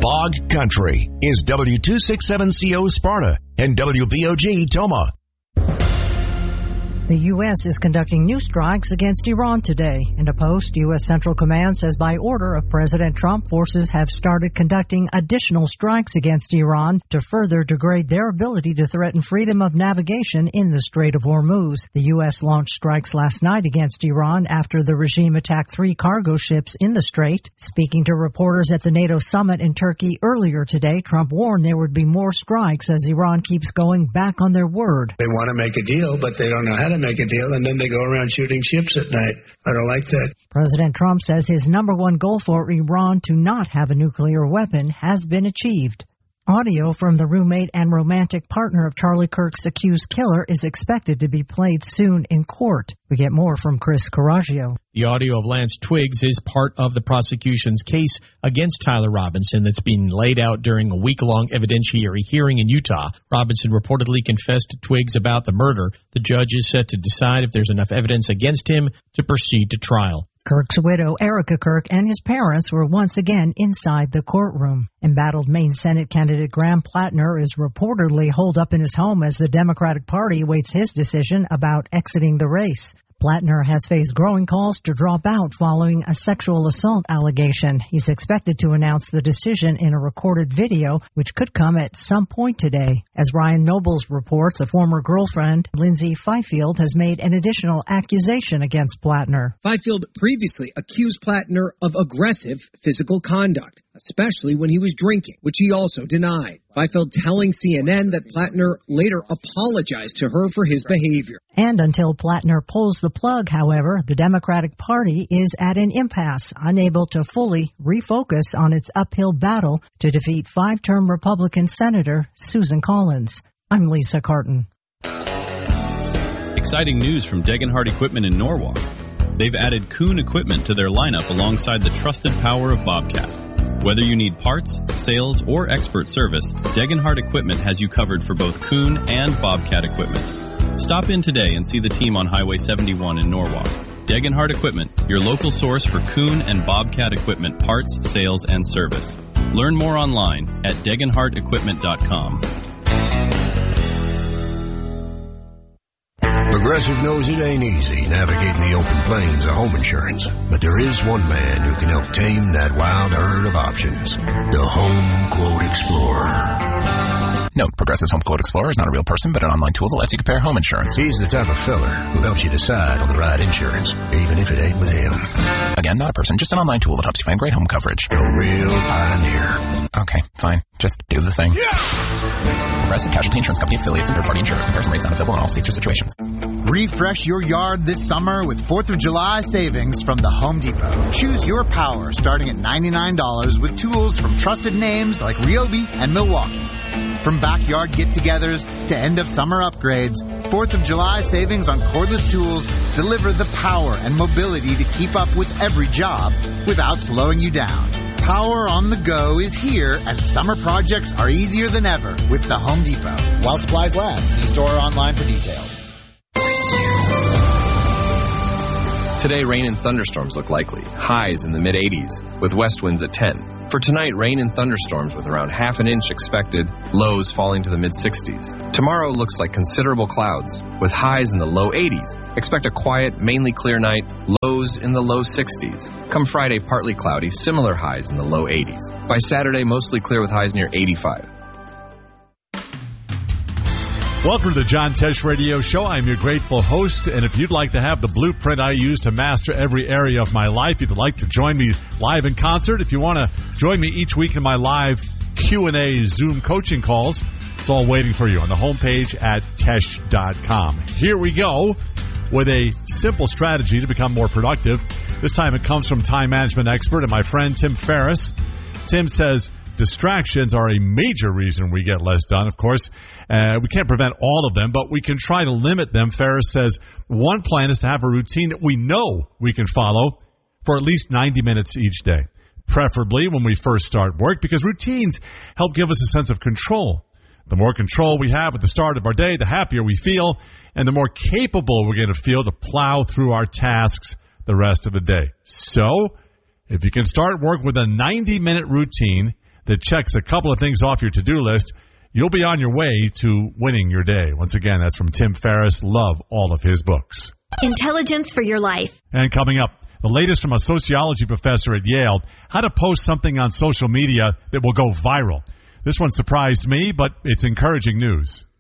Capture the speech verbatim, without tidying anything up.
Bog Country is W two sixty-seven C O Sparta and W B O G Toma. The U S is conducting new strikes against Iran today. In a post, U S Central Command says by order of President Trump, forces have started conducting additional strikes against Iran to further degrade their ability to threaten freedom of navigation in the Strait of Hormuz. The U S launched strikes last night against Iran after the regime attacked three cargo ships in the strait. Speaking to reporters at the NATO summit in Turkey earlier today, Trump warned there would be more strikes as Iran keeps going back on their word. They want to make a deal, but they don't know how to make a deal, and then they go around shooting ships at night. I don't like that. President Trump says his number one goal for Iran to not have a nuclear weapon has been achieved. Audio from the roommate and romantic partner of Charlie Kirk's accused killer is expected to be played soon in court. We get more from Chris Coraggio. The audio of Lance Twiggs is part of the prosecution's case against Tyler Robinson that's being laid out during a week-long evidentiary hearing in Utah. Robinson reportedly confessed to Twiggs about the murder. The judge is set to decide if there's enough evidence against him to proceed to trial. Kirk's widow, Erica Kirk, and his parents were once again inside the courtroom. Embattled Maine Senate candidate Graham Plattner is reportedly holed up in his home as the Democratic Party awaits his decision about exiting the race. Plattner has faced growing calls to drop out following a sexual assault allegation. He's expected to announce the decision in a recorded video, which could come at some point today. As Ryan Nobles reports, a former girlfriend, Lindsay Fifield, has made an additional accusation against Plattner. Fifield previously accused Plattner of aggressive physical conduct, especially when he was drinking, which he also denied. Fifield telling C N N that Plattner later apologized to her for his behavior. And until Plattner pulls the plug, however, the Democratic Party is at an impasse, unable to fully refocus on its uphill battle to defeat five-term Republican Senator Susan Collins. I'm Lisa Carton. Exciting news from Degenhardt Equipment in Norwalk. They've added Kuhn equipment to their lineup alongside the trusted power of Bobcat. Whether you need parts, sales, or expert service, Degenhardt Equipment has you covered for both Kuhn and Bobcat equipment. Stop in today and see the team on Highway seventy-one in Norwalk. Degenhardt Equipment, your local source for Kuhn and Bobcat equipment parts, sales, and service. Learn more online at degenhardt equipment dot com. Progressive knows it ain't easy navigating the open plains of home insurance, but there is one man who can help tame that wild herd of options. The Home Quote Explorer. Note, Progressive's Home Quote Explorer is not a real person, but an online tool that lets you compare home insurance. He's the type of fella who helps you decide on the right insurance, even if it ain't with him. Again, not a person, just an online tool that helps you find great home coverage. A real pioneer. Okay, fine. Just do the thing. Yeah! Progressive Casualty Insurance Company affiliates and third-party insurers. Comparison rates not available in all states or situations. Refresh your yard this summer with fourth of July savings from the Home Depot. Choose your power starting at ninety-nine dollars with tools from trusted names like Ryobi and Milwaukee. From backyard get-togethers to end-of-summer upgrades, fourth of July savings on cordless tools deliver the power and mobility to keep up with every job without slowing you down. Power on the go is here, and summer projects are easier than ever with the Home Depot. While supplies last, see store or online for details. Today, rain and thunderstorms look likely. Highs in the mid eighties, with west winds at ten. For tonight, rain and thunderstorms with around half an inch expected, lows falling to the mid sixties. Tomorrow looks like considerable clouds, with highs in the low eighties. Expect a quiet, mainly clear night, lows in the low sixties. Come Friday, partly cloudy, similar highs in the low eighties. By Saturday, mostly clear with highs near eighty-five. Welcome to the John Tesh Radio Show. I'm your grateful host, and if you'd like to have the blueprint I use to master every area of my life, if you'd like to join me live in concert, if you want to join me each week in my live Q and A Zoom coaching calls, it's all waiting for you on the homepage at tesh dot com. Here we go with a simple strategy to become more productive. This time it comes from time management expert and my friend Tim Ferriss. Tim says, distractions are a major reason we get less done, of course. Uh, we can't prevent all of them, but we can try to limit them. Ferriss says one plan is to have a routine that we know we can follow for at least ninety minutes each day, preferably when we first start work, because routines help give us a sense of control. The more control we have at the start of our day, the happier we feel, and the more capable we're going to feel to plow through our tasks the rest of the day. So, if you can start work with a ninety-minute routine, that checks a couple of things off your to-do list, you'll be on your way to winning your day. Once again, that's from Tim Ferriss. Love all of his books. Intelligence for your life. And coming up, the latest from a sociology professor at Yale, how to post something on social media that will go viral. This one surprised me, but it's encouraging news.